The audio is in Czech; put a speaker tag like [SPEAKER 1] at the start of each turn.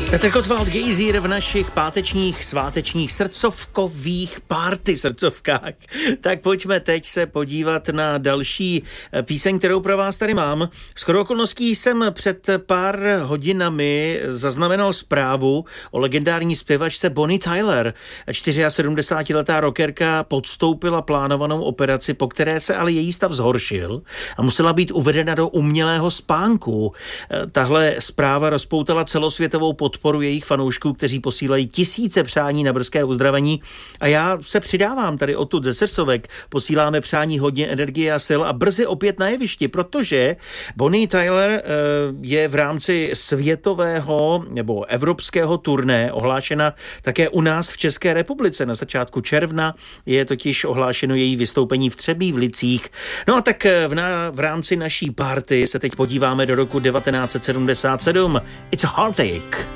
[SPEAKER 1] Petr Kotwald, Gejzír v našich pátečních, svátečních, srdcovkových srdcovkách. Tak pojďme teď se podívat na další píseň, kterou pro vás tady mám. Shodou okolností jsem před pár hodinami zaznamenal zprávu o legendární zpěvačce Bonnie Tyler. 74letá rockerka podstoupila plánovanou operaci, po které se ale její stav zhoršil a musela být uvedena do umělého spánku. Tahle zpráva rozpoutala celosvětovou podporu jejich fanoušků, kteří posílají tisíce přání na brzké uzdravení, a já se přidávám tady odtud ze srdcovek. Posíláme přání hodně energie a sil a brzy opět na jevišti, protože Bonnie Tyler je v rámci světového nebo evropského turné ohlášena také u nás v České republice. Na začátku června je totiž ohlášeno její vystoupení v Třebíčích. No a tak v rámci naší party se teď podíváme do roku 1977. It's a Heartache.